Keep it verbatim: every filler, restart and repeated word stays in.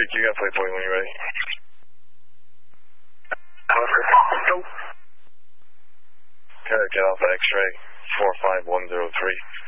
three Q, got play point when you're ready. Go. Okay, get off X-ray four five one zero three.